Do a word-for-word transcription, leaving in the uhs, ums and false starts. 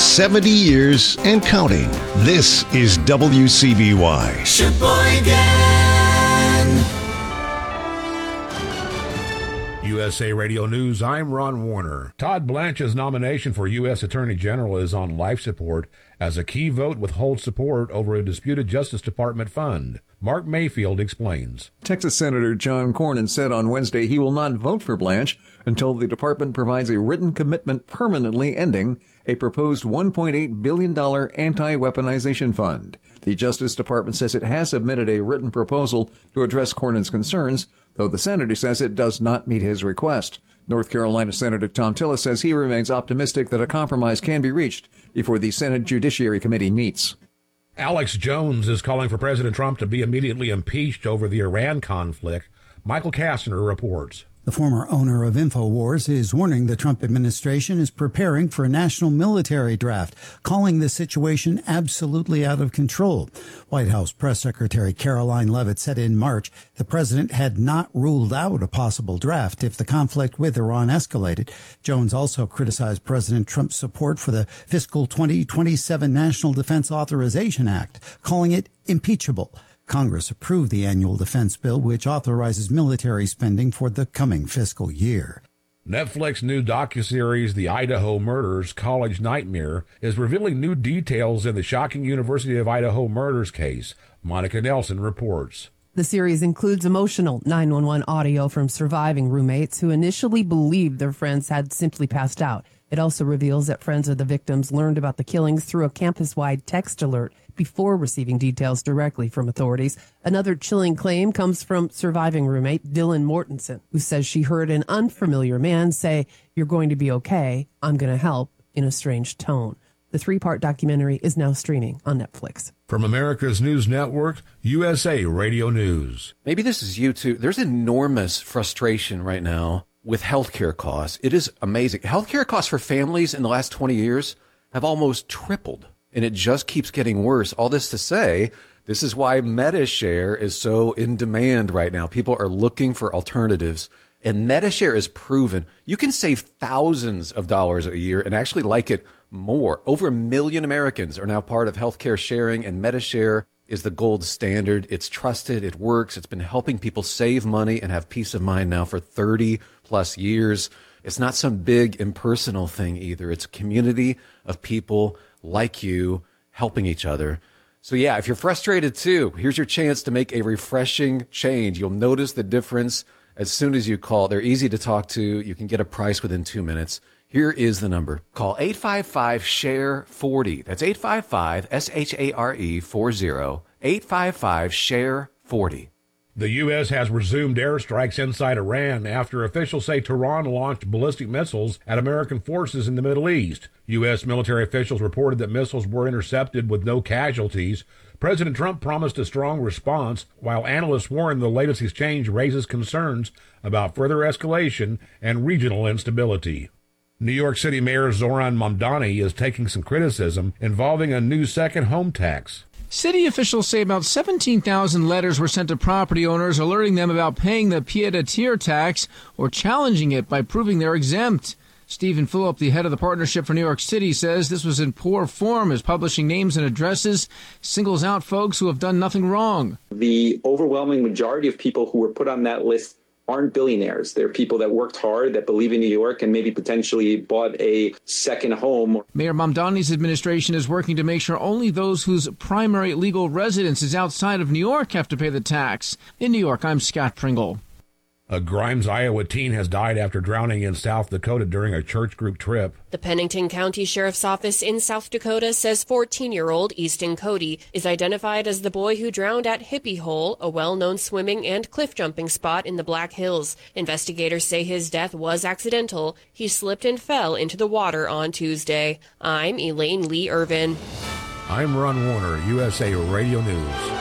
seventy years and counting. This is W C B Y. Sheboygan. U S A Radio News, I'm Ron Warner. Todd Blanche's nomination for U S Attorney General is on life support as a key vote withholds support over a disputed Justice Department fund. Mark Mayfield explains. Texas Senator John Cornyn said on Wednesday he will not vote for Blanche until the department provides a written commitment permanently ending a proposed one point eight billion dollars anti-weaponization fund. The Justice Department says it has submitted a written proposal to address Cornyn's concerns, though the senator says it does not meet his request. North Carolina Senator Thom Tillis says he remains optimistic that a compromise can be reached before the Senate Judiciary Committee meets. Alex Jones is calling for President Trump to be immediately impeached over the Iran conflict. Michael Kastner reports. The former owner of InfoWars is warning the Trump administration is preparing for a national military draft, calling the situation absolutely out of control. White House Press Secretary Caroline Leavitt said in March the president had not ruled out a possible draft if the conflict with Iran escalated. Jones also criticized President Trump's support for the fiscal twenty twenty-seven National Defense Authorization Act, calling it impeachable. Congress approved the annual defense bill, which authorizes military spending for the coming fiscal year. Netflix new docuseries The Idaho Murders College Nightmare is revealing new details in the shocking University of Idaho murders case. Monica Nelson reports. The series includes emotional nine one one audio from surviving roommates who initially believed their friends had simply passed out. It also reveals that friends of the victims learned about the killings through a campus-wide text alert before receiving details directly from authorities. Another chilling claim comes from surviving roommate Dylan Mortensen, who says she heard an unfamiliar man say, "You're going to be okay, I'm going to help," in a strange tone. The three-part documentary is now streaming on Netflix. From America's News Network, U S A Radio News. Maybe this is you too. There's enormous frustration right now with healthcare costs. It is amazing. Healthcare costs for families in the last twenty years have almost tripled, and it just keeps getting worse. All this to say, this is why MediShare is so in demand right now. People are looking for alternatives, and MediShare is proven. You can save thousands of dollars a year and actually like it more. Over a million Americans are now part of healthcare sharing, and MediShare is the gold standard. It's trusted. It works. It's been helping people save money and have peace of mind now for thirty plus years. It's not some big impersonal thing either. It's a community of people like you helping each other. So yeah, if you're frustrated too, here's your chance to make a refreshing change. You'll notice the difference as soon as you call. They're easy to talk to. You can get a price within two minutes. Here is the number. Call eight five five, S H A R E, forty. That's eight five five, S H A R E, forty. eight five five, S H A R E, forty. The U S has resumed airstrikes inside Iran after officials say Tehran launched ballistic missiles at American forces in the Middle East. U S military officials reported that missiles were intercepted with no casualties. President Trump promised a strong response, while analysts warn the latest exchange raises concerns about further escalation and regional instability. New York City Mayor Zoran Mamdani is taking some criticism involving a new second home tax. City officials say about seventeen thousand letters were sent to property owners alerting them about paying the pied-à-terre tax or challenging it by proving they're exempt. Stephen Phillip, the head of the Partnership for New York City, says this was in poor form as publishing names and addresses singles out folks who have done nothing wrong. The overwhelming majority of people who were put on that list aren't billionaires. They're people that worked hard, that believe in New York, and maybe potentially bought a second home. Mayor Mamdani's administration is working to make sure only those whose primary legal residence is outside of New York have to pay the tax. In New York, I'm Scott Pringle. A Grimes, Iowa teen has died after drowning in South Dakota during a church group trip. The Pennington County Sheriff's Office in South Dakota says fourteen-year-old Easton Cody is identified as the boy who drowned at Hippie Hole, a well-known swimming and cliff jumping spot in the Black Hills. Investigators say his death was accidental. He slipped and fell into the water on Tuesday. I'm Elaine Lee Irvin. I'm Ron Warner, U S A Radio News.